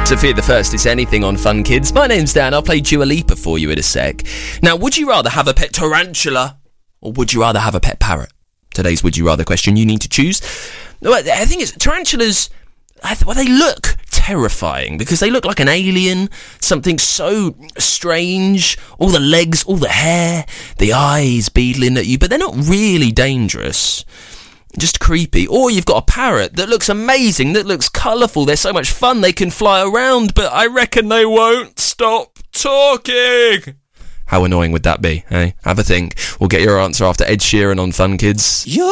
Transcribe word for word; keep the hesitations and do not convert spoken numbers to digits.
Sophia the First is anything on Fun Kids. My name's Dan. I'll play Dua Lipa for you in a sec. Now, would you rather have a pet tarantula or would you rather have a pet parrot? Today's Would You Rather question. You need to choose. I think it's tarantulas. Well, they look terrifying because they look like an alien, something so strange, all the legs, all the hair, the eyes beetling at you, but they're not really dangerous, just creepy. Or you've got a parrot that looks amazing, that looks colourful, they're so much fun, they can fly around, but I reckon they won't stop talking. How annoying would that be, eh? Have a think. We'll get your answer after Ed Sheeran on Fun Kids. You're